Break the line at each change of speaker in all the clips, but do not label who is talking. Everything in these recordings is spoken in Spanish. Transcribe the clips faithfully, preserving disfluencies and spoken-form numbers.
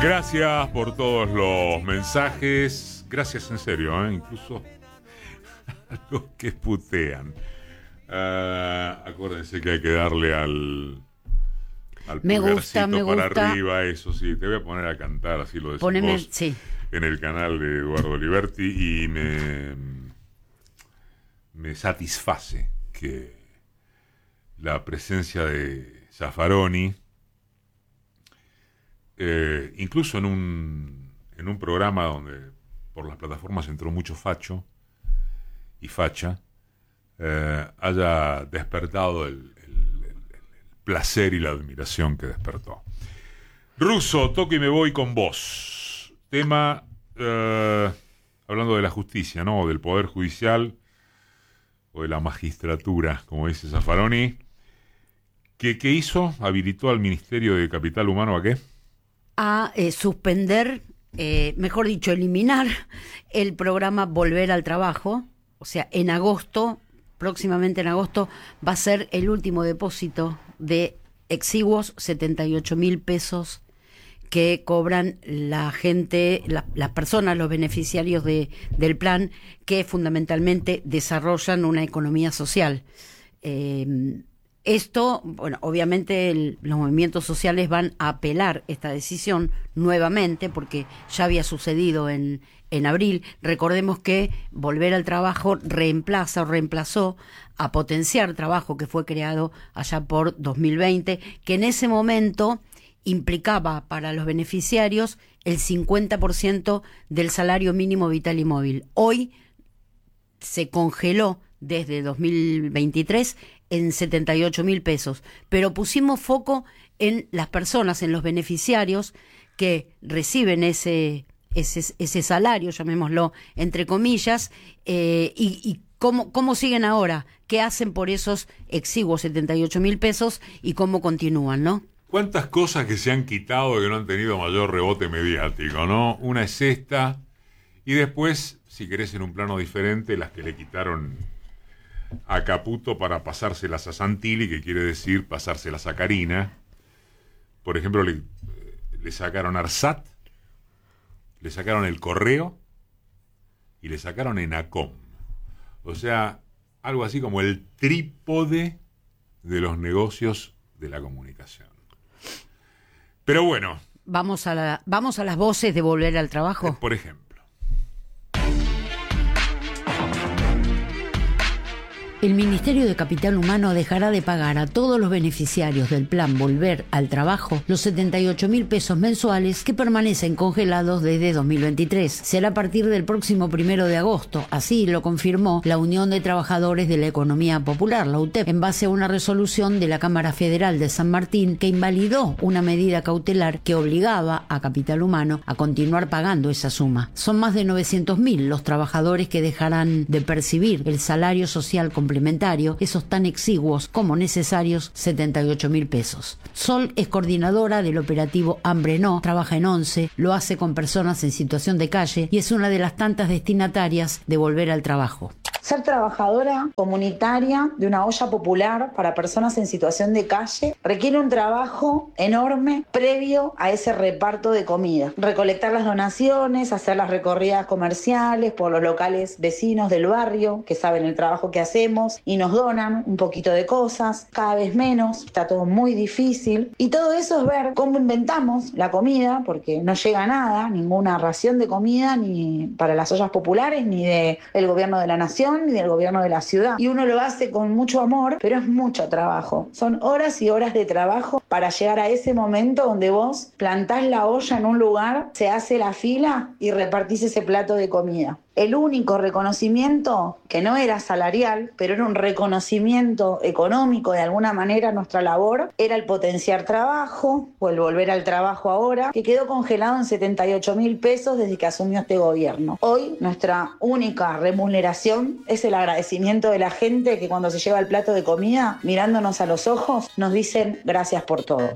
Gracias por todos los mensajes. Gracias en serio, ¿eh? Incluso a los que putean. Uh, acuérdense que hay que darle al, al
me
pulgarcito
gusta, me
para
gusta.
arriba, eso sí. Te voy a poner a cantar, así lo decís
Poneme,
vos,
sí.
en el canal de Eduardo Liberti, y me, me satisface que la presencia de Zaffaroni, eh, incluso en un, en un programa donde por las plataformas entró mucho facho y facha, Eh, haya despertado el, el, el, el placer y la admiración que despertó. Russo, toco y me voy con vos. Tema, eh, hablando de la justicia, ¿no? O del Poder Judicial, o de la magistratura, como dice Zaffaroni. ¿Qué, qué hizo? ¿Habilitó al Ministerio de Capital Humano a qué?
A eh, suspender, eh, mejor dicho, eliminar el programa Volver al Trabajo. O sea, en agosto... próximamente en agosto va a ser el último depósito de exiguos setenta y ocho mil pesos que cobran la gente, la, las personas, los beneficiarios de, del plan, que fundamentalmente desarrollan una economía social. Eh, esto, bueno, obviamente el, los movimientos sociales van a apelar esta decisión nuevamente, porque ya había sucedido en En abril. Recordemos que Volver al Trabajo reemplaza o reemplazó a Potenciar Trabajo, que fue creado allá por dos mil veinte, que en ese momento implicaba para los beneficiarios el cincuenta por ciento del salario mínimo vital y móvil. Hoy se congeló desde dos mil veintitrés en setenta y ocho mil pesos, pero pusimos foco en las personas, en los beneficiarios que reciben ese Ese, ese salario, llamémoslo entre comillas, eh, y, y cómo, cómo siguen ahora, qué hacen por esos exiguos setenta y ocho mil pesos y cómo continúan, ¿no?
¿Cuántas cosas que se han quitado que no han tenido mayor rebote mediático, ¿no? Una es esta, y después, si querés en un plano diferente, las que le quitaron a Caputo para pasárselas a Santilli, que quiere decir pasárselas a Karina. Por ejemplo, le, le sacaron Arsat, le sacaron el Correo y le sacaron Enacom. O sea, algo así como el trípode de los negocios de la comunicación. Pero bueno.
Vamos a, la, vamos a las voces de Volver al Trabajo.
Eh, por ejemplo.
El Ministerio de Capital Humano dejará de pagar a todos los beneficiarios del plan Volver al Trabajo los setenta y ocho mil pesos mensuales que permanecen congelados desde dos mil veintitrés. Será a partir del próximo primero de agosto. Así lo confirmó la Unión de Trabajadores de la Economía Popular, la U T E P, en base a una resolución de la Cámara Federal de San Martín que invalidó una medida cautelar que obligaba a Capital Humano a continuar pagando esa suma. Son más de novecientos mil los trabajadores que dejarán de percibir el salario social complementario complementario, esos tan exiguos como necesarios setenta y ocho mil pesos. Sol es coordinadora del operativo Hambre No, trabaja en ONCE, lo hace con personas en situación de calle y es una de las tantas destinatarias de Volver al Trabajo.
Ser trabajadora comunitaria de una olla popular para personas en situación de calle requiere un trabajo enorme previo a ese reparto de comida. Recolectar las donaciones, hacer las recorridas comerciales por los locales vecinos del barrio que saben el trabajo que hacemos y nos donan un poquito de cosas, cada vez menos, está todo muy difícil. Y todo eso es ver cómo inventamos la comida, porque no llega nada, ninguna ración de comida ni para las ollas populares, ni del gobierno de la nación, ni del gobierno de la ciudad. Y uno lo hace con mucho amor, pero es mucho trabajo. Son horas y horas de trabajo para llegar a ese momento donde vos plantás la olla en un lugar, se hace la fila y repartís ese plato de comida. El único reconocimiento, que no era salarial, pero era un reconocimiento económico de alguna manera a nuestra labor, era el Potenciar Trabajo, o el Volver al Trabajo ahora, que quedó congelado en setenta y ocho mil pesos desde que asumió este gobierno. Hoy nuestra única remuneración es el agradecimiento de la gente que cuando se lleva el plato de comida, mirándonos a los ojos, nos dicen gracias por todo.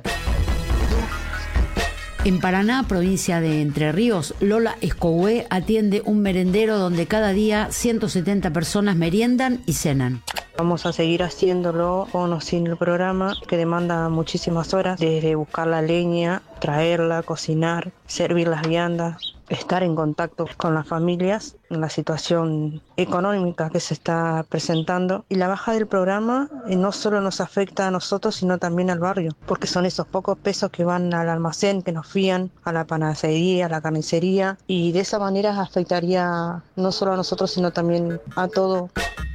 En Paraná, provincia de Entre Ríos, Lola Escohué atiende un merendero donde cada día ciento setenta personas meriendan y cenan.
Vamos a seguir haciéndolo con o sin el programa, que demanda muchísimas horas, desde buscar la leña, traerla, cocinar, servir las viandas, estar en contacto con las familias en la situación económica que se está presentando. Y la baja del programa eh, no solo nos afecta a nosotros, sino también al barrio, porque son esos pocos pesos que van al almacén, que nos fían, a la panadería, a la carnicería, y de esa manera afectaría no solo a nosotros, sino también a todo.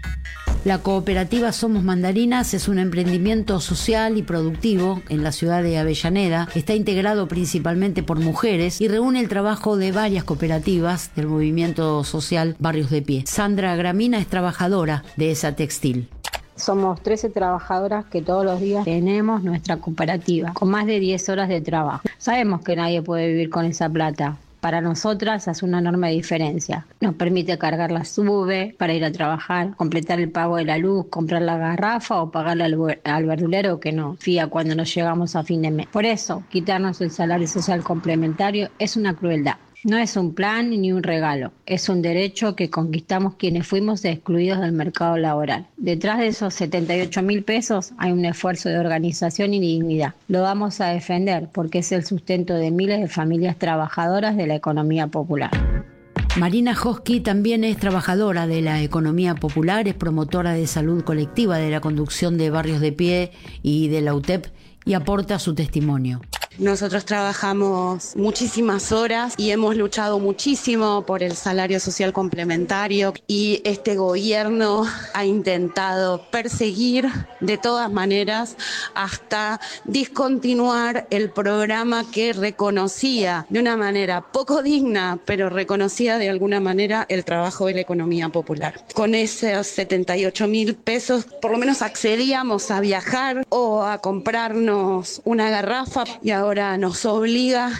La cooperativa Somos Mandarinas es un emprendimiento social y productivo en la ciudad de Avellaneda. Está integrado principalmente por mujeres y reúne el trabajo de varias cooperativas del movimiento social Barrios de Pie. Sandra Gramina es trabajadora de esa textil.
Somos trece trabajadoras que todos los días tenemos nuestra cooperativa, con más de diez horas de trabajo. Sabemos que nadie puede vivir con esa plata. Para nosotras hace una enorme diferencia. Nos permite cargar la sube para ir a trabajar, completar el pago de la luz, comprar la garrafa o pagarle al, al verdulero que nos fía cuando nos llegamos a fin de mes. Por eso, quitarnos el salario social complementario es una crueldad. No es un plan ni un regalo, es un derecho que conquistamos quienes fuimos excluidos del mercado laboral. Detrás de esos setenta y ocho mil pesos hay un esfuerzo de organización y dignidad. Lo vamos a defender porque es el sustento de miles de familias trabajadoras de la economía popular.
Marina Hosky también es trabajadora de la economía popular, es promotora de salud colectiva de la conducción de Barrios de Pie y de la U T E P y aporta su testimonio.
Nosotros trabajamos muchísimas horas y hemos luchado muchísimo por el salario social complementario, y este gobierno ha intentado perseguir de todas maneras hasta discontinuar el programa que reconocía de una manera poco digna, pero reconocía de alguna manera el trabajo de la economía popular. Con esos setenta y ocho mil pesos por lo menos accedíamos a viajar o a comprarnos una garrafa, y ahora Ahora nos obliga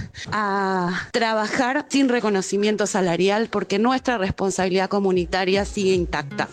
a trabajar sin reconocimiento salarial porque nuestra responsabilidad comunitaria sigue intacta.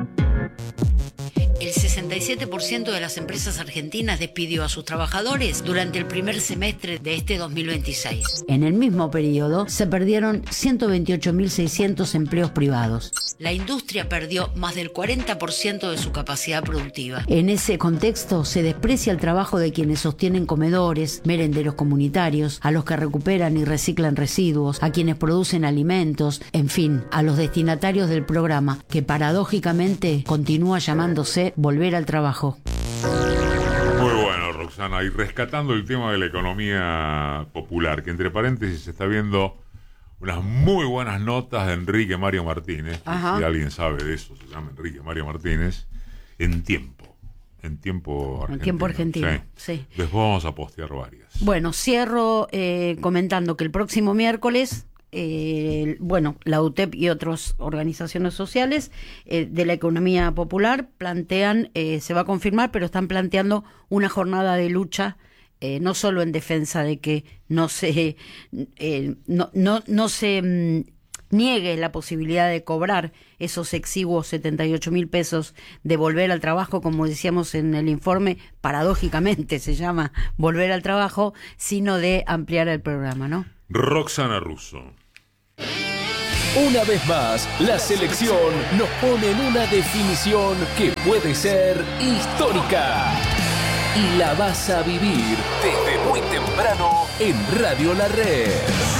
El sesenta y siete por ciento de las empresas argentinas despidió a sus trabajadores durante el primer semestre de este dos mil veintiséis. En el mismo periodo se perdieron ciento veintiocho mil seiscientos empleos privados. La industria perdió más del cuarenta por ciento de su capacidad productiva. En ese contexto se desprecia el trabajo de quienes sostienen comedores, merenderos comunitarios, a los que recuperan y reciclan residuos, a quienes producen alimentos, en fin, a los destinatarios del programa, que paradójicamente continúa llamándose Volver al Trabajo.
Muy bueno, Roxana. Y rescatando el tema de la economía popular, que entre paréntesis se está viendo unas muy buenas notas de Enrique Mario Martínez. Si alguien sabe de eso, se llama Enrique Mario Martínez. En tiempo. En tiempo argentino.
En tiempo argentino, sí. sí.
Después vamos a postear varias.
Bueno, cierro eh, comentando que el próximo miércoles... Eh, bueno, la U T E P y otras organizaciones sociales eh, de la economía popular plantean, eh, se va a confirmar, pero están planteando una jornada de lucha, eh, no solo en defensa de que no se eh, no, no, no se mm, niegue la posibilidad de cobrar esos exiguos setenta y ocho mil pesos, de volver al trabajo, como decíamos en el informe, paradójicamente se llama Volver al Trabajo, sino de ampliar el programa, ¿no?
Roxana Russo.
Una vez más, la selección nos pone en una definición que puede ser histórica. Y la vas a vivir desde muy temprano en Radio La Red.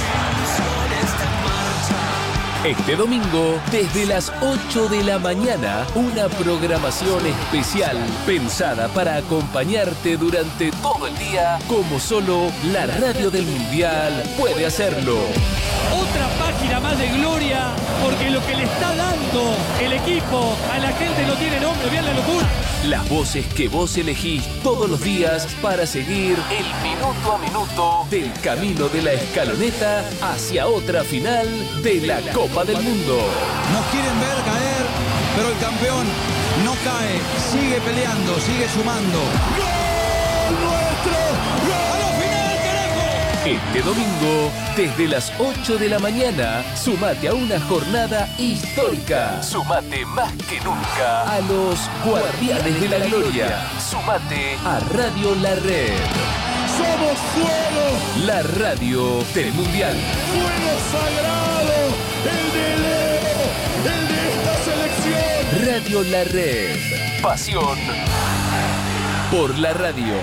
Este domingo, desde las ocho de la mañana, una programación especial pensada para acompañarte durante todo el día, como solo la radio del Mundial puede hacerlo.
Otra página más de gloria, porque lo que le está dando el equipo a la gente no tiene nombre. Vean la locura.
Las voces que vos elegís todos los días para seguir el minuto a minuto del camino de la escaloneta hacia otra final de la Copa del Mundo.
Nos quieren ver caer, pero el campeón no cae, sigue peleando, sigue sumando. ¡Gol nuestro! ¡Gol! ¡A la final, carajo!
Este domingo, desde las ocho de la mañana, sumate a una jornada histórica. Sumate más que nunca a los Guardianes de la Gloria. Sumate a Radio La Red.
¡Somos fuego!
La radio del Mundial.
¡Fuego sagrado! ¡El de Leo! ¡El de esta selección!
Radio La Red. Pasión por la radio.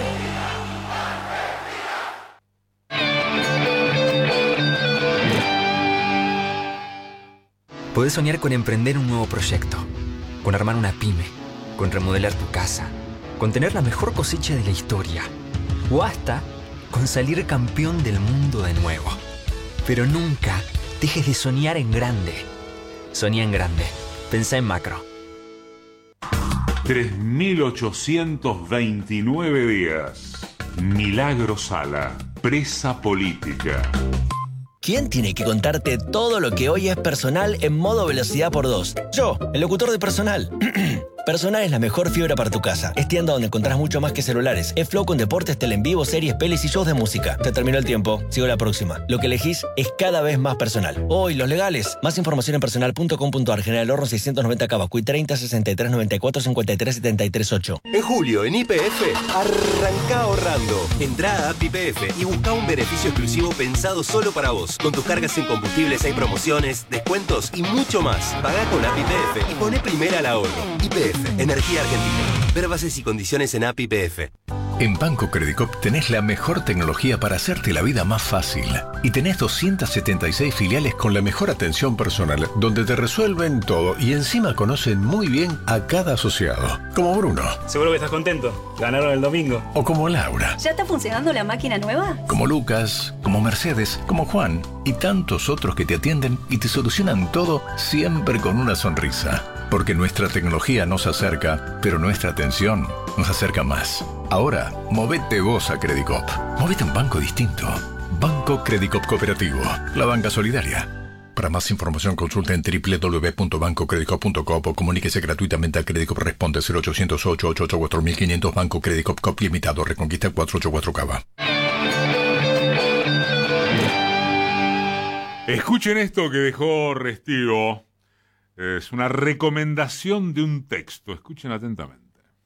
Podés soñar con emprender un nuevo proyecto, con armar una pyme, con remodelar tu casa, con tener la mejor cosecha de la historia, o hasta con salir campeón del mundo de nuevo. Pero nunca dejes de soñar en grande. Soñá en grande. Pensá en macro.
tres mil ochocientos veintinueve días. Milagro Sala, presa política.
¿Quién tiene que contarte todo lo que hoy es Personal en modo velocidad por dos? Yo, el locutor de Personal. Personal es la mejor fibra para tu casa. Es tienda donde encontrás mucho más que celulares. Es Flow con deportes, tele en vivo, series, pelis y shows de música. Se terminó el tiempo. Sigo la próxima. Lo que elegís es cada vez más Personal. Hoy, los legales. Más información en personal punto com punto a r. General Horno seiscientos noventa Cabacuy treinta sesenta y tres noventa y cuatro cincuenta y tres setenta y tres ocho.
En julio, en Y P F, arranca ahorrando. Entrá a App Y P F y busca un beneficio exclusivo pensado solo para vos. Con tus cargas en combustibles hay promociones, descuentos y mucho más. Pagá con App Y P F y poné primera al ahorro. Y P F, Energía Argentina. Ver bases y condiciones en App Y P F.
En Banco Credicop tenés la mejor tecnología para hacerte la vida más fácil. Y tenés doscientas setenta y seis filiales con la mejor atención personal, donde te resuelven todo y encima conocen muy bien a cada asociado. Como Bruno.
Seguro que estás contento. Ganaron el domingo.
O como Laura.
¿Ya está funcionando la máquina nueva?
Como Lucas, como Mercedes, como Juan y tantos otros que te atienden y te solucionan todo siempre con una sonrisa. Porque nuestra tecnología nos acerca, pero nuestra atención nos acerca más. Ahora, movete vos a Credicop. Movete a un banco distinto. Banco Credicop Cooperativo. La banca solidaria. Para más información consulta en doble u doble u doble u punto banco credicop punto com o comuníquese gratuitamente a Credicop. Responde cero ochocientos ocho ocho ocho cuatro mil quinientos. Banco Credicop Cop Limitado. Reconquista cuatrocientos ochenta y cuatro Cava.
Escuchen esto que dejó Restivo. Es una recomendación de un texto. Escuchen atentamente.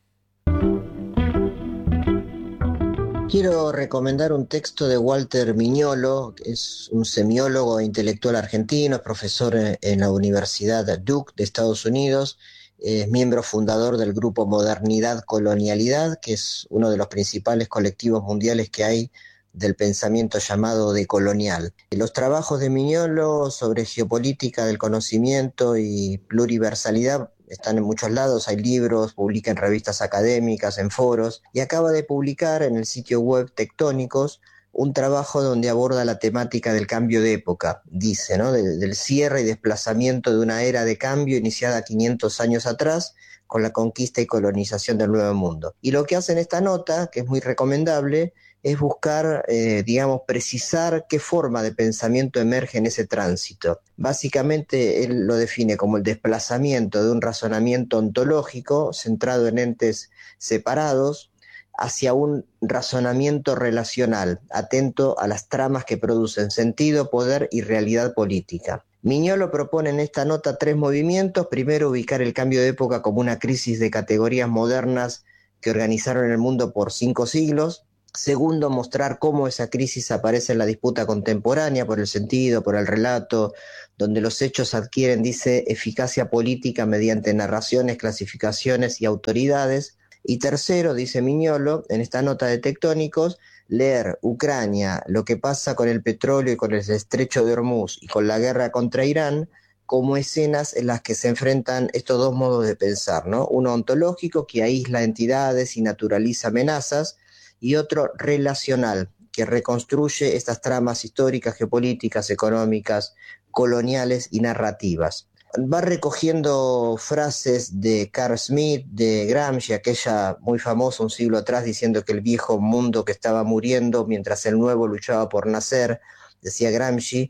Quiero recomendar un texto de Walter Miñolo, que es un semiólogo e intelectual argentino, es profesor en la Universidad Duke de Estados Unidos, es miembro fundador del grupo Modernidad Colonialidad, que es uno de los principales colectivos mundiales que hay del pensamiento llamado decolonial. Los trabajos de Miñolo sobre geopolítica del conocimiento y pluriversalidad están en muchos lados, hay libros, publica en revistas académicas, en foros, y acaba de publicar en el sitio web Tectónicos un trabajo donde aborda la temática del cambio de época, dice, ¿no? De, del cierre y desplazamiento de una era de cambio iniciada quinientos años atrás, con la conquista y colonización del Nuevo Mundo. Y lo que hace en esta nota, que es muy recomendable, es buscar, eh, digamos, precisar qué forma de pensamiento emerge en ese tránsito. Básicamente, él lo define como el desplazamiento de un razonamiento ontológico centrado en entes separados hacia un razonamiento relacional, atento a las tramas que producen sentido, poder y realidad política. Miñolo propone en esta nota tres movimientos. Primero, ubicar el cambio de época como una crisis de categorías modernas que organizaron el mundo por cinco siglos. Segundo, mostrar cómo esa crisis aparece en la disputa contemporánea por el sentido, por el relato, donde los hechos adquieren, dice, eficacia política mediante narraciones, clasificaciones y autoridades. Y tercero, dice Miñolo, en esta nota de Tectónicos, leer Ucrania, lo que pasa con el petróleo y con el estrecho de Hormuz y con la guerra contra Irán, como escenas en las que se enfrentan estos dos modos de pensar, ¿no? Uno ontológico, que aísla entidades y naturaliza amenazas, y otro relacional, que reconstruye estas tramas históricas, geopolíticas, económicas, coloniales y narrativas. Va recogiendo frases de Carl Smith, de Gramsci, aquella muy famosa un siglo atrás, diciendo que el viejo mundo que estaba muriendo mientras el nuevo luchaba por nacer, decía Gramsci,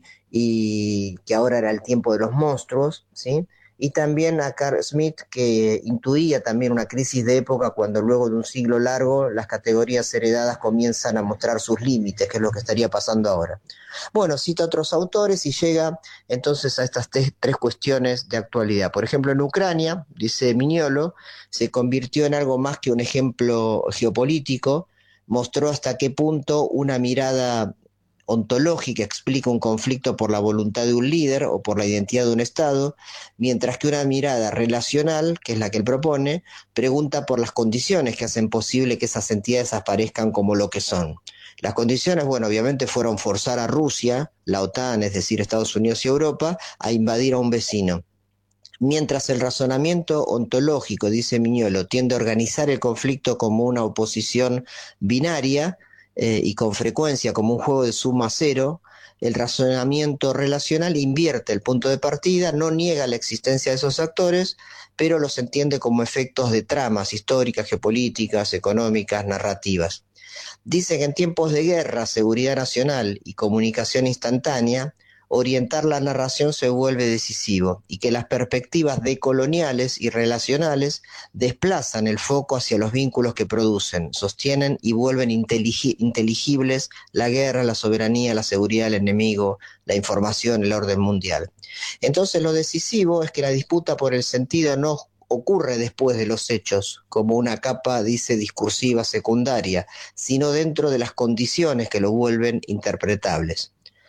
y que ahora era el tiempo de los monstruos, ¿sí? Y también a Carl Smith, que intuía también una crisis de época cuando luego de un siglo largo las categorías heredadas comienzan a mostrar sus límites, que es lo que estaría pasando ahora. Bueno, cita a otros autores y llega entonces a estas tres, tres cuestiones de actualidad. Por ejemplo, en Ucrania, dice Miñolo, se convirtió en algo más que un ejemplo geopolítico, mostró hasta qué punto una mirada ontológica explica un conflicto por la voluntad de un líder o por la identidad de un Estado, mientras que una mirada relacional, que es la que él propone, pregunta por las condiciones que hacen posible que esas entidades aparezcan como lo que son. Las condiciones, bueno, obviamente fueron forzar a Rusia, la OTAN, es decir, Estados Unidos y Europa, a invadir a un vecino. Mientras el razonamiento ontológico, dice Mignolo, tiende a organizar el conflicto como una oposición binaria, Eh, y con frecuencia como un juego de suma cero, el razonamiento relacional invierte el punto de partida, no niega la existencia de esos actores, pero los entiende como efectos de tramas históricas, geopolíticas, económicas, narrativas. Dice que en tiempos de guerra, seguridad nacional y comunicación instantánea, orientar la narración se vuelve decisivo y que las perspectivas decoloniales y relacionales desplazan el foco hacia los vínculos que producen, sostienen y vuelven intelig- inteligibles la guerra, la soberanía, la seguridad del enemigo, la información, el orden mundial. Entonces lo decisivo es que la disputa por el sentido no ocurre después de los hechos, como una capa, dice, discursiva secundaria, sino dentro de las condiciones que lo vuelven interpretables.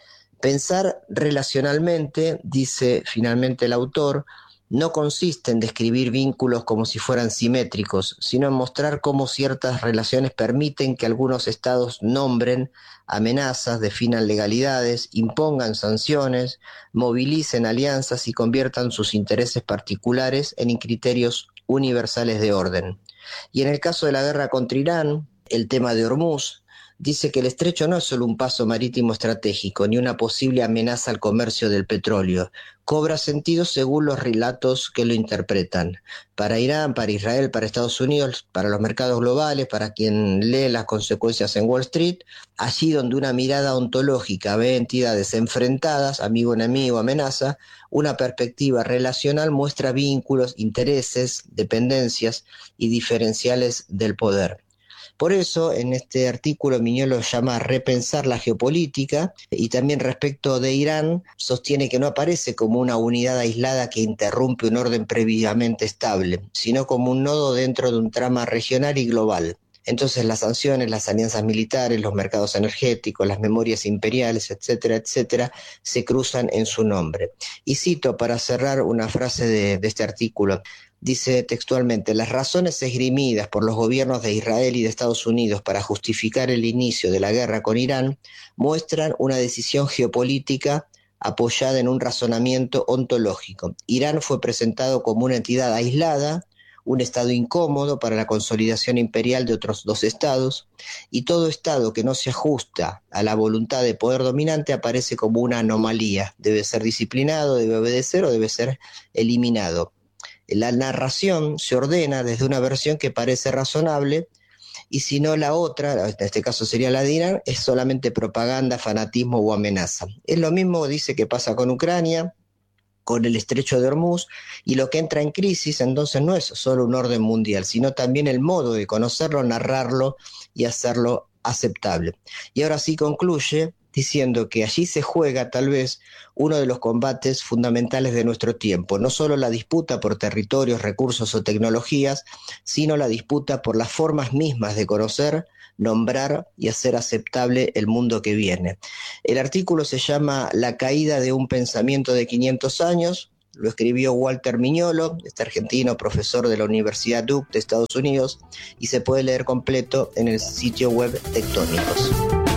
Pensar relacionalmente, dice finalmente el autor, no consiste en describir vínculos como si fueran simétricos, sino en mostrar cómo ciertas relaciones permiten que algunos estados nombren amenazas, definan legalidades, impongan sanciones, movilicen alianzas y conviertan sus intereses particulares en criterios universales de orden. Y en el caso de la guerra contra Irán, el tema de Hormuz, dice que el estrecho no es solo un paso marítimo estratégico, ni una posible amenaza al comercio del petróleo. Cobra sentido según los relatos que lo interpretan. Para Irán, para Israel, para Estados Unidos, para los mercados globales, para quien lee las consecuencias en Wall Street, allí donde una mirada ontológica ve entidades enfrentadas, amigo, enemigo, amenaza, una perspectiva relacional muestra vínculos, intereses, dependencias y diferenciales del poder. Por eso, en este artículo, Mignolo llama a repensar la geopolítica y también respecto de Irán, sostiene que no aparece como una unidad aislada que interrumpe un orden previamente estable, sino como un nodo dentro de un trama regional y global. Entonces las sanciones, las alianzas militares, los mercados energéticos, las memorias imperiales, etcétera, etcétera, se cruzan en su nombre. Y cito para cerrar una frase de, de este artículo. Dice textualmente, las razones esgrimidas por los gobiernos de Israel y de Estados Unidos para justificar el inicio de la guerra con Irán muestran una decisión geopolítica apoyada en un razonamiento ontológico. Irán fue presentado como una entidad aislada, un estado incómodo para la consolidación imperial de otros dos estados, y todo estado que no se ajusta a la voluntad de poder dominante aparece como una anomalía. Debe ser disciplinado, debe obedecer o debe ser eliminado. La narración se ordena desde una versión que parece razonable y si no la otra, en este caso sería la de Irán, es solamente propaganda, fanatismo o amenaza. Es lo mismo, dice, que pasa con Ucrania, con el estrecho de Hormuz, y lo que entra en crisis entonces no es solo un orden mundial, sino también el modo de conocerlo, narrarlo y hacerlo aceptable. Y ahora sí concluye diciendo que allí se juega tal vez uno de los combates fundamentales de nuestro tiempo, no solo la disputa por territorios, recursos o tecnologías, sino la disputa por las formas mismas de conocer, nombrar y hacer aceptable el mundo que viene. El artículo se llama La caída de un pensamiento de quinientos años, lo escribió Walter Mignolo, este argentino, profesor de la Universidad Duke de Estados Unidos, y se puede leer completo en el sitio web Tectónicos.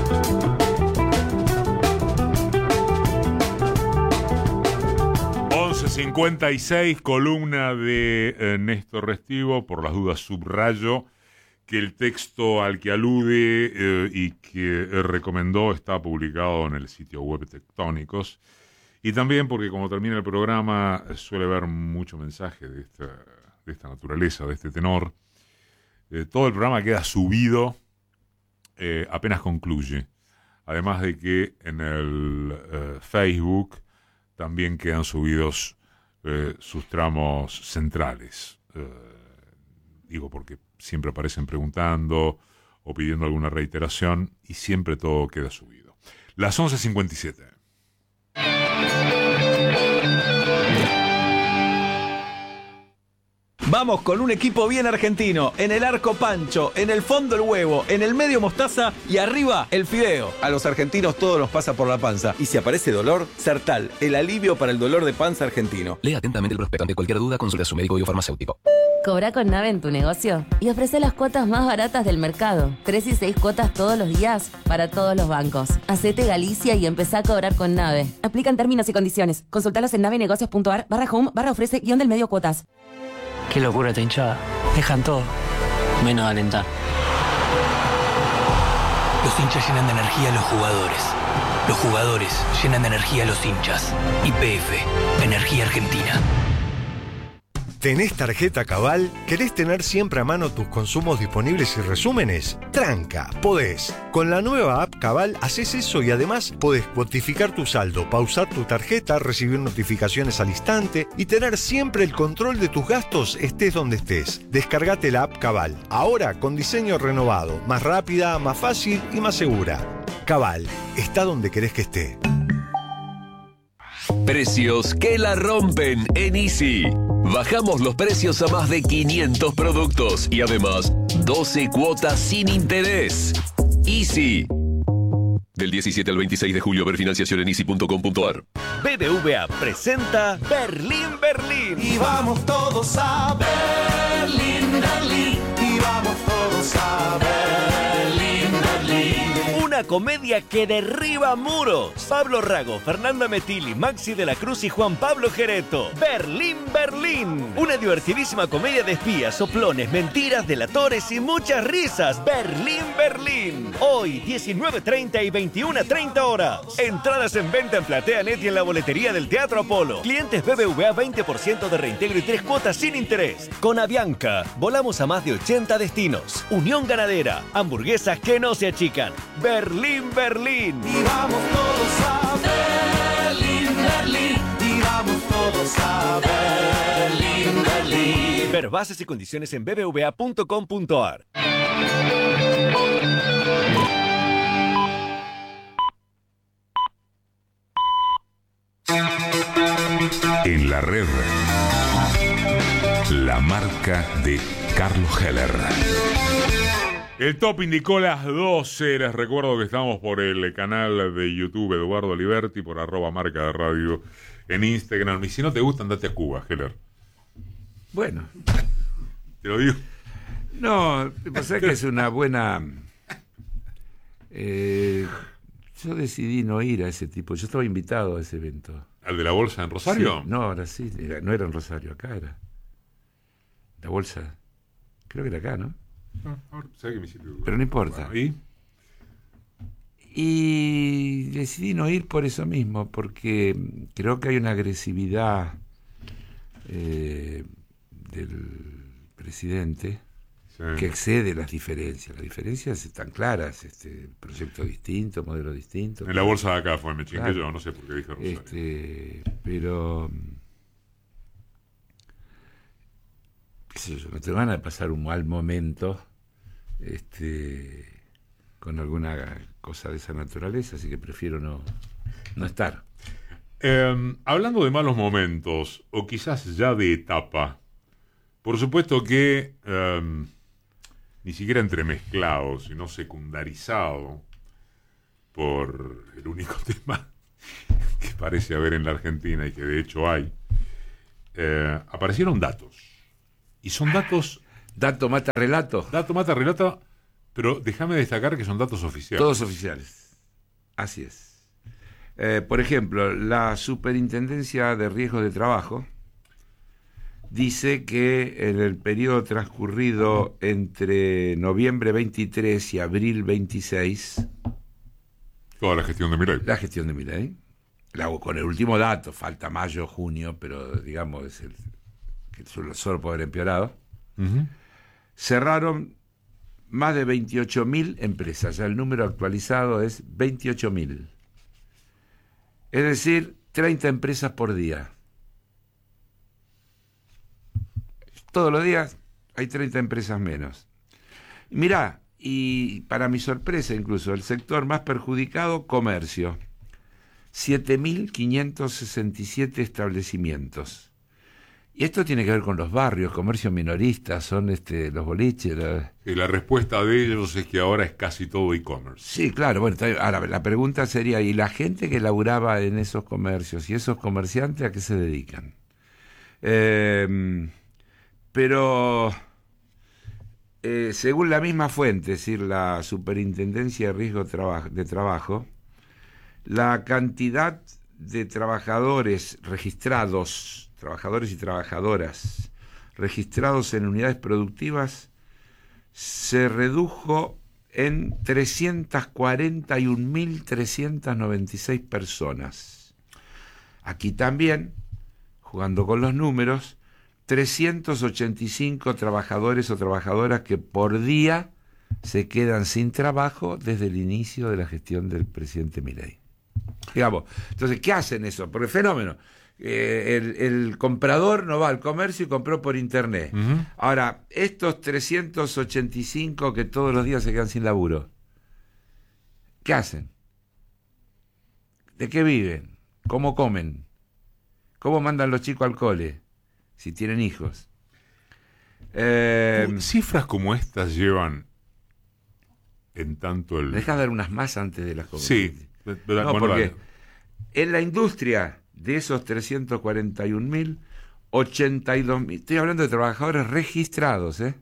once cincuenta y seis, columna de eh, Néstor Restivo, por las dudas subrayo que el texto al que alude eh, y que eh, recomendó está publicado en el sitio web Tectónicos, y también porque como termina el programa suele haber mucho mensaje de esta, de esta naturaleza, de este tenor. Eh, todo el programa queda subido eh, apenas concluye, además de que en el eh, Facebook también quedan subidos eh, sus tramos centrales. Eh, digo porque siempre aparecen preguntando o pidiendo alguna reiteración y siempre todo queda subido. Las once cincuenta y siete.
Vamos con un equipo bien argentino. En el arco Pancho, en el fondo el huevo, en el medio mostaza y arriba el fideo. A los argentinos todo nos pasa por la panza. Y si aparece dolor, Sertal, el alivio para el dolor de panza argentino.
Lea atentamente el prospecto. Ante cualquier duda, consulte a su médico o farmacéutico.
Cobra con Nave en tu negocio y ofrece las cuotas más baratas del mercado. Tres y seis cuotas todos los días para todos los bancos. Hacete Galicia y empezá a cobrar con Nave. Aplican términos y condiciones. Consultalos en navenegocios.ar barra home barra ofrece guión del medio cuotas.
Qué locura esta hinchada. Dejan todo, menos alentar.
Los hinchas llenan de energía a los jugadores. Los jugadores llenan de energía a los hinchas. Y P F, Energía Argentina.
¿Tenés tarjeta Cabal? ¿Querés tener siempre a mano tus consumos disponibles y resúmenes? Tranca, podés. Con la nueva app Cabal haces eso y además podés cuantificar tu saldo, pausar tu tarjeta, recibir notificaciones al instante y tener siempre el control de tus gastos estés donde estés. Descargate la app Cabal, ahora con diseño renovado, más rápida, más fácil y más segura. Cabal, está donde querés que esté.
Precios que la rompen en Easy. Bajamos los precios a más de quinientos productos y además doce cuotas sin interés. Easy. Del diecisiete al veintiséis de julio, ver financiación en easy punto com punto ar.
B B V A presenta Berlín, Berlín.
Y vamos todos a Berlín, Berlín. Y vamos todos a Berlín, Berlín.
Una comedia que derriba muros. Pablo Rago, Fernanda Metilli, Maxi de la Cruz y Juan Pablo Gereto. Berlín, Berlín. Una divertidísima comedia de espías, soplones, mentiras, delatores y muchas risas. Berlín, Berlín. Hoy, diecinueve treinta y veintiuna treinta horas. Entradas en venta en PlateaNet y en la boletería del Teatro Apolo. Clientes B B V A veinte por ciento de reintegro y tres cuotas sin interés. Con Avianca, volamos a más de ochenta destinos. Unión Ganadera, hamburguesas que no se achican. Berlín, Berlín.
Y vamos todos a Berlín, Berlín. Y vamos todos a Berlín, Berlín.
Ver bases y condiciones en b b v a punto com punto ar.
En la red, la marca de Carlos Heller. El top indicó las doce. Les recuerdo que estamos por el canal de YouTube Eduardo Liberti, por arroba marca de radio en Instagram. Y si no te gusta, andate a Cuba, Heller.
Bueno.
Te lo digo.
No, pasa que es una buena... Eh, yo decidí no ir a ese tipo. Yo estaba invitado a ese evento.
¿Al de la bolsa en Rosario?
Sí, no, ahora sí. Era, no era en Rosario, acá era. La bolsa. Creo que era acá, ¿no?
No, ahora, ¿sabes que me hiciste?
Pero no importa.
Bueno, ¿y?
Y decidí no ir por eso mismo, porque creo que hay una agresividad eh, del presidente sí. que excede las diferencias. Las diferencias están claras, este proyecto distinto, modelo distinto.
En la bolsa de acá fue, me chingué claro. yo, no sé por qué dije Rosario.
Este, pero... qué sé yo, no te van a pasar un mal momento este, con alguna cosa de esa naturaleza, así que prefiero no, no estar.
Eh, hablando de malos momentos, o quizás ya de etapa, por supuesto que eh, ni siquiera entremezclado, sino secundarizado por el único tema que parece haber en la Argentina y que de hecho hay, eh, aparecieron datos. Y son datos...
Dato mata relato.
Dato mata relato, pero déjame destacar que son datos oficiales.
Todos oficiales. Así es. Eh, por ejemplo, la Superintendencia de Riesgos de Trabajo dice que en el periodo transcurrido entre noviembre veintitrés y abril veintiséis...
Toda la gestión de Milei.
La gestión de Milei. La hago con el último dato, falta mayo, junio, pero digamos es el... que solo puede haber empeorado, uh-huh. cerraron más de veintiocho mil empresas. Ya el número actualizado es veintiocho mil. Es decir, treinta empresas por día. Todos los días hay treinta empresas menos. Mirá, y para mi sorpresa incluso, el sector más perjudicado, comercio. siete mil quinientos sesenta y siete establecimientos. Y esto tiene que ver con los barrios, comercio minorista, son este, los boliches. La...
Y la respuesta de ellos es que ahora es casi todo e-commerce.
Sí, claro. Bueno, ahora la pregunta sería, ¿y la gente que laburaba en esos comercios y esos comerciantes a qué se dedican? Eh, pero eh, según la misma fuente, es decir, la Superintendencia de Riesgo de Trabajo, de Trabajo, la cantidad de trabajadores registrados, trabajadores y trabajadoras registrados en unidades productivas se redujo en trescientas cuarenta y un mil trescientas noventa y seis personas. Aquí también, jugando con los números, trescientos ochenta y cinco trabajadores o trabajadoras que por día se quedan sin trabajo desde el inicio de la gestión del presidente Milei. Digamos, entonces, ¿qué hacen eso? Porque fenómeno. Eh, el, el comprador no va al comercio y compró por internet. Uh-huh. Ahora, estos trescientos ochenta y cinco que todos los días se quedan sin laburo, ¿qué hacen? ¿De qué viven? ¿Cómo comen? ¿Cómo mandan los chicos al cole? Si tienen hijos. Eh,
Cifras como estas llevan en tanto el...
Deja de dar unas más antes de las cosas.
Sí.
No, bueno, porque vale. En la industria de esos trescientos cuarenta y un mil, ochenta y dos mil, estoy hablando de trabajadores registrados, ¿eh?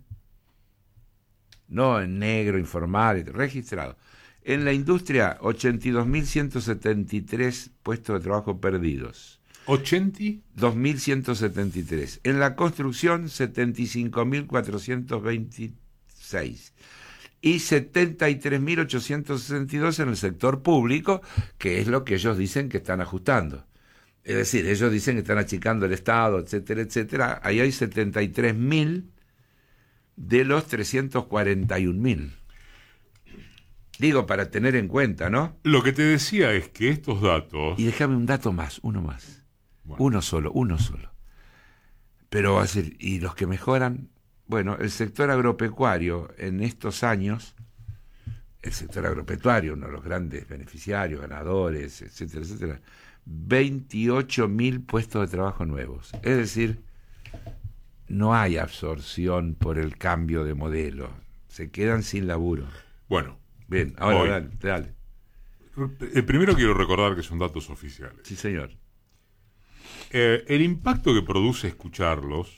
No en negro, informal, registrados. En la industria, ochenta y dos mil ciento setenta y tres puestos de trabajo perdidos.
¿ochenta?
dos mil ciento setenta y tres. En la construcción, setenta y cinco mil cuatrocientos veintiséis. Y setenta y tres mil ochocientos sesenta y dos en el sector público, que es lo que ellos dicen que están ajustando. Es decir, ellos dicen que están achicando el Estado, etcétera, etcétera. Ahí hay setenta y tres mil de los trescientos cuarenta y un mil. Digo, para tener en cuenta, ¿no?
Lo que te decía es que estos datos...
Y déjame un dato más, uno más. Bueno. Uno solo, uno solo. Pero va a ser, y los que mejoran... Bueno, el sector agropecuario en estos años, el sector agropecuario, uno de los grandes beneficiarios, ganadores, etcétera, etcétera, veintiocho mil puestos de trabajo nuevos. Es decir, no hay absorción por el cambio de modelo. Se quedan sin laburo.
Bueno.
Bien, ahora
voy.
dale, dale.
Eh, primero quiero recordar que son datos oficiales.
Sí, señor.
Eh, el impacto que produce escucharlos...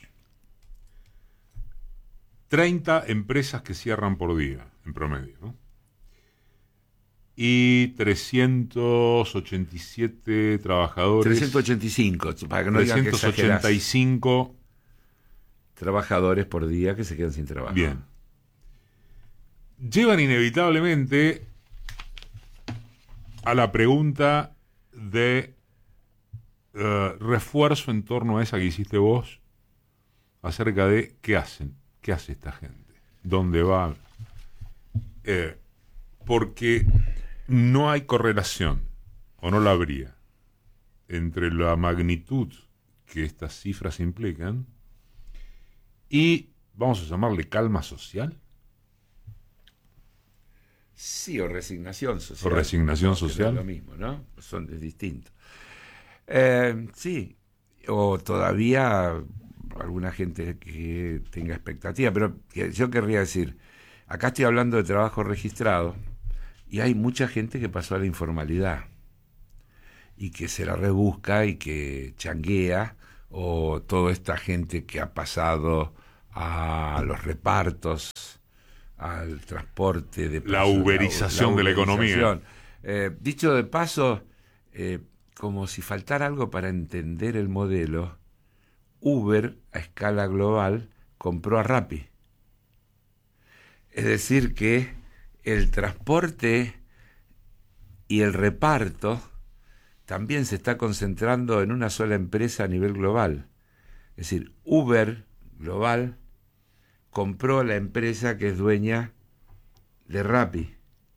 treinta empresas que cierran por día, en promedio, ¿no? Y trescientos ochenta y siete trabajadores.
trescientos ochenta y cinco, para que no digan que exagerás.
trescientos ochenta y cinco
trabajadores por día que se quedan sin trabajo.
Bien. Llevan inevitablemente a la pregunta de uh, refuerzo en torno a esa que hiciste vos, acerca de qué hacen. ¿Qué hace esta gente? ¿Dónde va? Eh, porque no hay correlación, o no la habría, entre la magnitud que estas cifras implican y, vamos a llamarle, calma social.
Sí, o resignación social.
O resignación social.
Es lo mismo, ¿no? Son es distinto. Eh, sí, o todavía... alguna gente que tenga expectativa, pero yo querría decir, acá estoy hablando de trabajo registrado y hay mucha gente que pasó a la informalidad y que se la rebusca y que changuea, o toda esta gente que ha pasado a los repartos, al transporte de
la uberización de la economía.
Eh, dicho de paso, eh, como si faltara algo para entender el modelo, Uber, a escala global, compró a Rappi. Es decir que el transporte y el reparto también se está concentrando en una sola empresa a nivel global. Es decir, Uber global compró la empresa que es dueña de Rappi.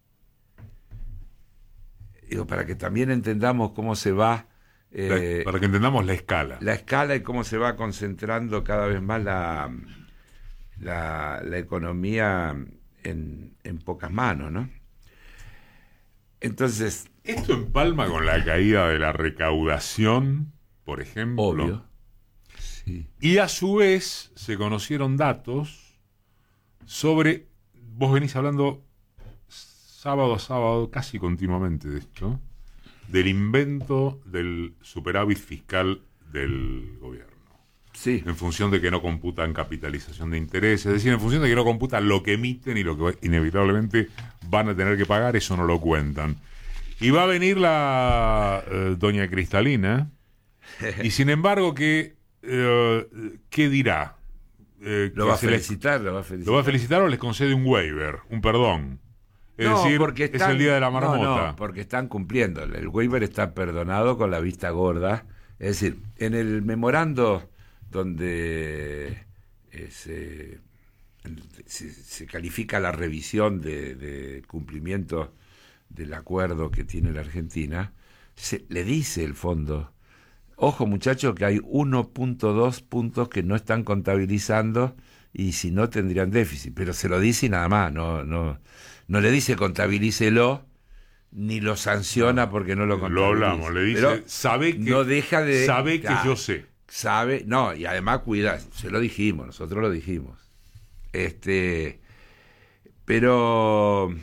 Digo, para que también entendamos cómo se va...
Eh, la, para que entendamos la escala.
La escala y cómo se va concentrando cada vez más la, la, la economía en, en pocas manos, ¿no? Entonces...
¿Esto empalma con la caída de la recaudación, por ejemplo?
Obvio. Sí.
Y a su vez se conocieron datos sobre, vos venís hablando sábado a sábado casi continuamente de esto, del invento del superávit fiscal del gobierno.
Sí.
En función de que no computan capitalización de intereses, es decir, en función de que no computan lo que emiten y lo que inevitablemente van a tener que pagar, eso no lo cuentan. Y va a venir la eh, doña Cristalina, y sin embargo, que, eh, ¿qué dirá? Eh,
lo,
que
va a
se
felicitar,
les,
lo va a felicitar.
¿Lo va a felicitar o les concede un waiver, un perdón? Es
no,
decir,
porque están,
es el día de la marmota.
No, no, porque están cumpliendo. El waiver está perdonado con la vista gorda. Es decir, en el memorando donde eh, se, se, se califica la revisión de, de cumplimiento del acuerdo que tiene la Argentina, se, le dice el fondo, ojo muchachos que hay uno punto dos puntos que no están contabilizando y si no tendrían déficit, pero se lo dice y nada más, no, no, no le dice contabilícelo, ni lo sanciona porque no lo contabiliza.
Lo hablamos, le dice,
pero
sabe que,
no deja de,
sabe que
claro,
yo sé.
Sabe, no, y además cuida, se lo dijimos, nosotros lo dijimos. Este, pero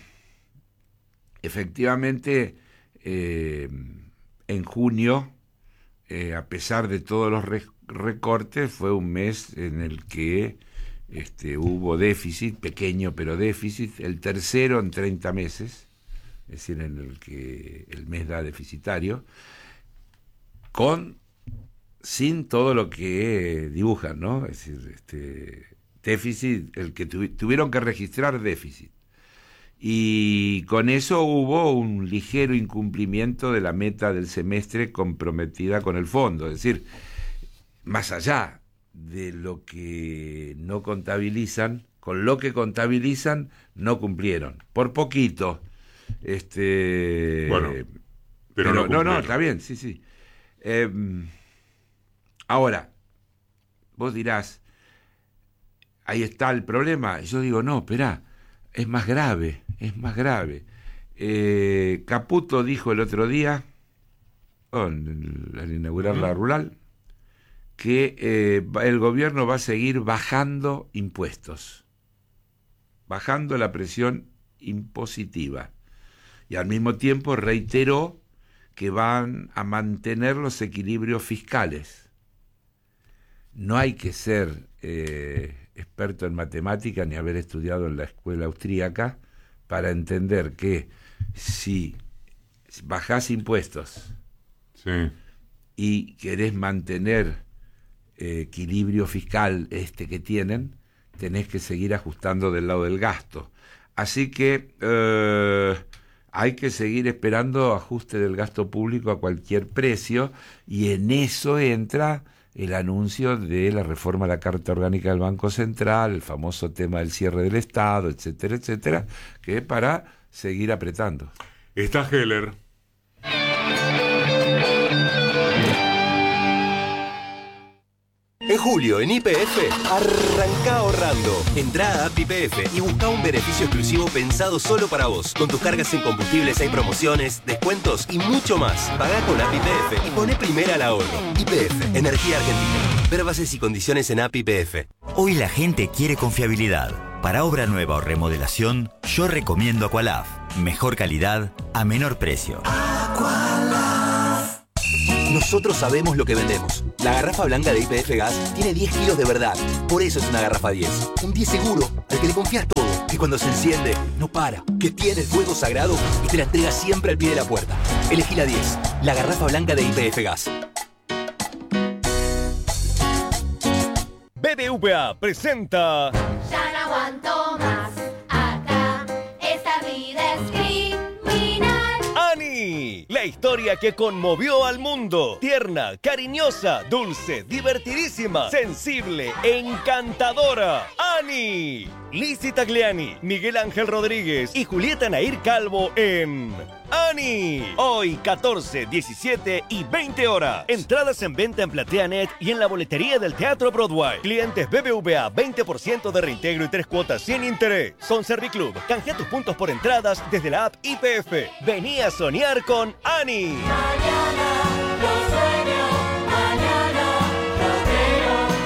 efectivamente eh, en junio, eh, a pesar de todos los re- recortes, fue un mes en el que este, hubo déficit, pequeño pero déficit, el tercero en treinta meses, es decir, en el que el mes da deficitario, con sin todo lo que dibujan, ¿no? Es decir, este déficit, el que tu, tuvieron que registrar déficit. Y con eso hubo un ligero incumplimiento de la meta del semestre comprometida con el fondo. Es decir, más allá de lo que no contabilizan, con lo que contabilizan no cumplieron. Por poquito. Este,
bueno, pero,
pero
no,
no, no, está bien, sí, sí. Eh, ahora, vos dirás, ahí está el problema. Yo digo, no, espera, es más grave, es más grave. Eh, Caputo dijo el otro día, oh, al inaugurar la rural, que eh, el gobierno va a seguir bajando impuestos, bajando la presión impositiva. Y al mismo tiempo reiteró que van a mantener los equilibrios fiscales. No hay que ser eh, experto en matemática ni haber estudiado en la escuela austríaca para entender que si bajás impuestos
sí.
y querés mantener eh, equilibrio fiscal este que tienen, tenés que seguir ajustando del lado del gasto. Así que eh, hay que seguir esperando ajuste del gasto público a cualquier precio, y en eso entra el anuncio de la reforma a la Carta Orgánica del Banco Central, el famoso tema del cierre del Estado, etcétera, etcétera, que es para seguir apretando.
Está Heller.
En julio, en Y P F, arranca ahorrando. Entrá a App Y P F y busca un beneficio exclusivo pensado solo para vos. Con tus cargas en combustibles hay promociones, descuentos y mucho más. Pagá con App Y P F y poné primera al ahorro. Y P F, Energía Argentina. Ver bases y condiciones en App Y P F.
Hoy la gente quiere confiabilidad. Para obra nueva o remodelación, yo recomiendo Aqualaf. Mejor calidad a menor precio.
Nosotros sabemos lo que vendemos. La garrafa blanca de Y P F Gas tiene diez kilos de verdad. Por eso es una garrafa diez. Un diez seguro, al que le confías todo. Que cuando se enciende, no para. Que tiene el fuego sagrado y te la entrega siempre al pie de la puerta. Elegí la diez. La garrafa blanca de Y P F Gas.
B B V A presenta...
Ya no aguanto más. Acá esta vida es criminal.
¡Ani! La historia que conmovió al mundo. Tierna, cariñosa, dulce, divertidísima, sensible, encantadora. ¡Ani! Lizzy Tagliani, Miguel Ángel Rodríguez y Julieta Nair Calvo en... ¡Ani! Hoy, catorce, diecisiete y veinte horas. Entradas en venta en PlateaNet y en la boletería del Teatro Broadway. Clientes B B V A, veinte por ciento de reintegro y tres cuotas sin interés. Con Serviclub, canjea tus puntos por entradas desde la app Y P F. Vení a soñar con Ani.
Mañana lo sueño, mañana lo creo.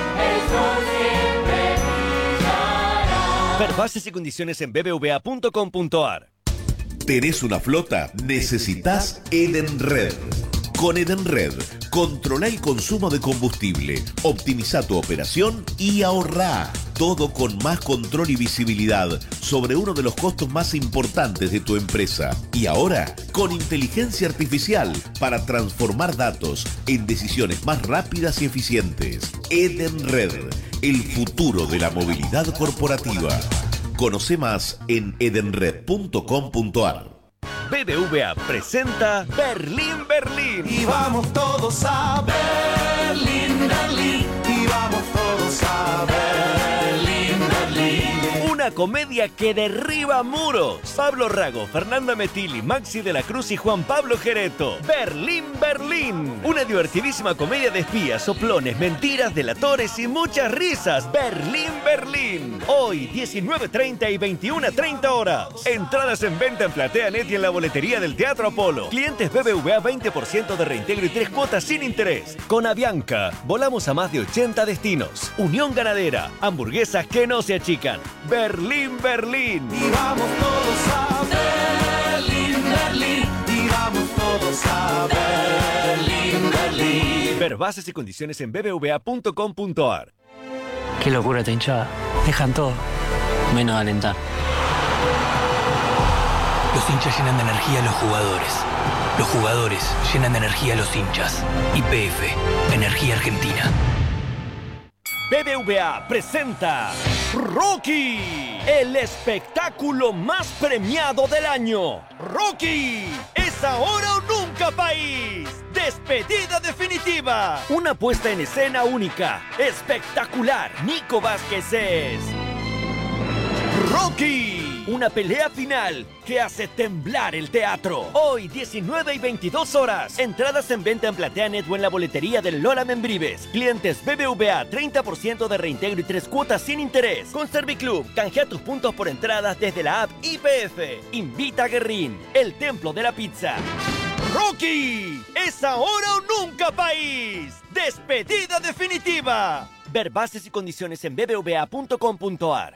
Ver bases y condiciones en b b v a punto com punto a r.
¿Tenés una flota? Necesitas Edenred. Con Edenred, controla el consumo de combustible, optimiza tu operación y ahorrá. Todo con más control y visibilidad sobre uno de los costos más importantes de tu empresa. Y ahora, con inteligencia artificial para transformar datos en decisiones más rápidas y eficientes. Edenred, el futuro de la movilidad corporativa. Conoce más en edenred punto com punto a r.
B B V A presenta Berlín, Berlín.
Y vamos todos a Berlín, Berlín. Y vamos todos a Berlín, Berlín.
Una comedia que derriba muros. Pablo Rago, Fernanda Metilli, Maxi de la Cruz y Juan Pablo Gereto. Berlín, Berlín. Una divertidísima comedia de espías, soplones, mentiras, delatores y muchas risas. Berlín, Berlín. Hoy, diecinueve treinta y veintiuna treinta horas. Entradas en venta en PlateaNet y en la boletería del Teatro Apolo. Clientes B B V A veinte por ciento de reintegro y tres cuotas sin interés. Con Avianca, volamos a más de ochenta destinos. Unión Ganadera, hamburguesas que no se achican. Berlín, Berlín.
Y vamos todos a Berlín, Berlín. Y vamos todos a Berlín, Berlín.
Ver bases y condiciones en b b v a punto com punto a r.
Qué locura esta hinchada. Dejan todo, menos alentar.
Los hinchas llenan de energía a los jugadores. Los jugadores llenan de energía a los hinchas. Y P F, Energía Argentina.
B B V A presenta Rocky, el espectáculo más premiado del año. Rocky, es ahora o nunca, país. Despedida definitiva. Una puesta en escena única, espectacular. Nico Vázquez es Rocky, una pelea final que hace temblar el teatro. Hoy, diecinueve y veintidós horas. Entradas en venta en PlateaNet o en la boletería del Lola Membrives. Clientes B B V A, treinta por ciento de reintegro y tres cuotas sin interés. Con Serviclub, canjea tus puntos por entradas desde la app I P F. Invita a Guerrín, el templo de la pizza. Rocky, es ahora o nunca, país. Despedida definitiva. Ver bases y condiciones en b b v a punto com punto a r.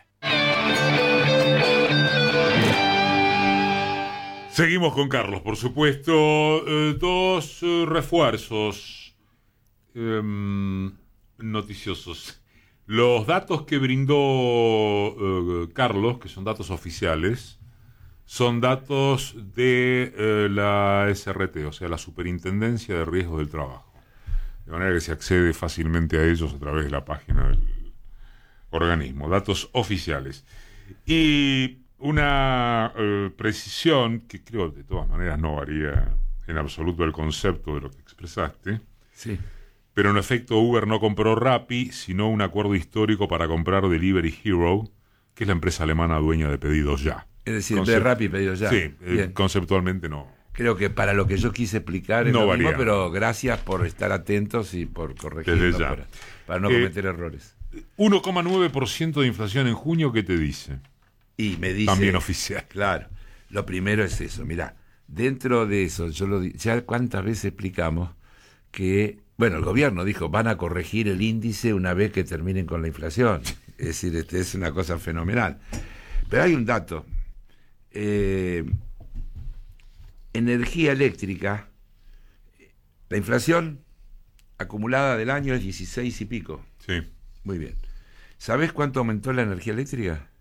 Seguimos con Carlos, por supuesto. Eh, dos eh, refuerzos eh, noticiosos. Los datos que brindó eh, Carlos, que son datos oficiales, son datos de eh, la S R T, o sea, la Superintendencia de Riesgos del Trabajo. De manera que se accede fácilmente a ellos a través de la página del organismo. Datos oficiales. Y una eh, precisión que creo de todas maneras no varía en absoluto el concepto de lo que expresaste.
Sí.
Pero en efecto Uber no compró Rappi, sino un acuerdo histórico para comprar Delivery Hero, que es la empresa alemana dueña de Pedidos Ya.
Es decir,
Concep-
de Rappi Pedidos Ya.
Sí, eh, conceptualmente no.
Creo que para lo que yo quise explicar es
No
lo
varía.
mismo, pero gracias por estar atentos y por corregirlo
Desde ya.
para, para no
Eh,
cometer errores.
uno coma nueve por ciento de inflación en junio, ¿qué te dice?
Y me dice...
También oficial.
Claro. Lo primero es eso. Mirá, dentro de eso, yo lo di- ya cuántas veces explicamos que, bueno, el gobierno dijo, van a corregir el índice una vez que terminen con la inflación. Es decir, este es una cosa fenomenal. Pero hay un dato. Eh, energía eléctrica, la inflación acumulada del año es dieciséis y pico.
Sí.
Muy bien. ¿Sabés cuánto aumentó la energía eléctrica?